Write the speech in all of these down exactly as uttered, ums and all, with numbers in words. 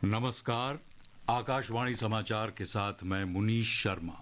नमस्कार। आकाशवाणी समाचार के साथ मैं मुनीश शर्मा।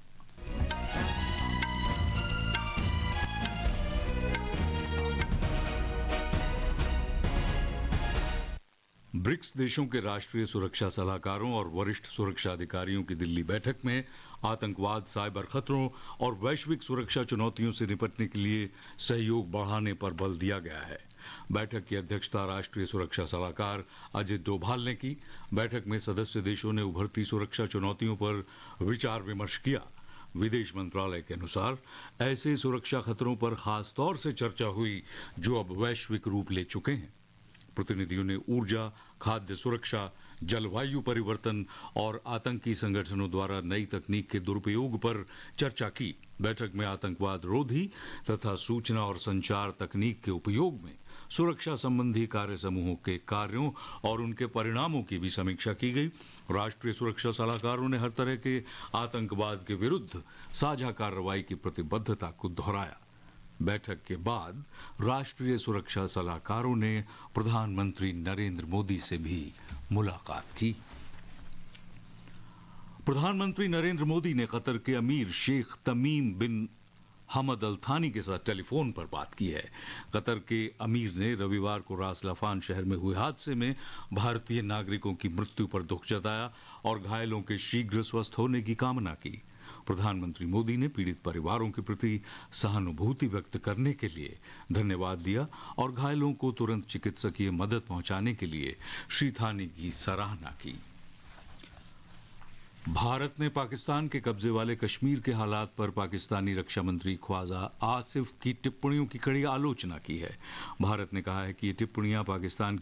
ब्रिक्स देशों के राष्ट्रीय सुरक्षा सलाहकारों और वरिष्ठ सुरक्षा अधिकारियों की दिल्ली बैठक में आतंकवाद, साइबर खतरों और वैश्विक सुरक्षा चुनौतियों से निपटने के लिए सहयोग बढ़ाने पर बल दिया गया है। बैठक की अध्यक्षता राष्ट्रीय सुरक्षा सलाहकार अजित डोभाल ने की। बैठक में सदस्य देशों ने उभरती सुरक्षा चुनौतियों पर विचार विमर्श किया। विदेश मंत्रालय के अनुसार ऐसे सुरक्षा खतरों पर खास तौर से चर्चा हुई जो अब वैश्विक रूप ले चुके हैं। प्रतिनिधियों ने ऊर्जा, खाद्य सुरक्षा, जलवायु परिवर्तन और आतंकी संगठनों द्वारा नई तकनीक के दुरुपयोग पर चर्चा की। बैठक में आतंकवाद रोधी तथा सूचना और संचार तकनीक के उपयोग में सुरक्षा संबंधी कार्य समूहों के कार्यों और उनके परिणामों की भी समीक्षा की गई। राष्ट्रीय सुरक्षा सलाहकारों ने हर तरह के आतंकवाद के विरुद्ध साझा कार्रवाई की प्रतिबद्धता को दोहराया। बैठक के बाद राष्ट्रीय सुरक्षा सलाहकारों ने प्रधानमंत्री नरेंद्र मोदी से भी मुलाकात की। प्रधानमंत्री नरेंद्र मोदी ने कतर के अमीर शेख तमीम बिन हमद अल थानी के साथ टेलीफोन पर बात की है। कतर के अमीर ने रविवार को रास लफान शहर में हुए हादसे में भारतीय नागरिकों की मृत्यु पर दुख जताया और घायलों के शीघ्र स्वस्थ होने की कामना की। प्रधानमंत्री मोदी ने पीड़ित परिवारों के प्रति सहानुभूति व्यक्त करने के लिए धन्यवाद दिया और घायलों को तुरंत चिकित्सकीय मदद पहुंचाने के लिए श्री थानी की सराहना की। भारत ने पाकिस्तान के कब्जे वाले कश्मीर के हालात पर पाकिस्तानी रक्षा मंत्री ख्वाजा आसिफ की टिप्पणियों की कड़ी आलोचना की है। भारत ने कहा है कि ये टिप्पणियां पाकिस्तान